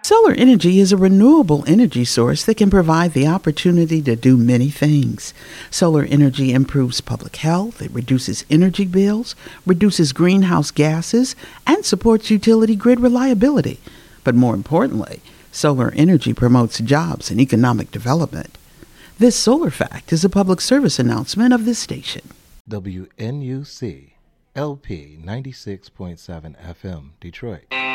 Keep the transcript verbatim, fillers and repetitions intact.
Solar energy is a renewable energy source that can provide the opportunity to do many things. Solar energy improves public health, it reduces energy bills, reduces greenhouse gases, and supports utility grid reliability. But more importantly, solar energy promotes jobs and economic development. This Solar Fact is a public service announcement of this station. W N U C, L P ninety-six point seven F M, Detroit.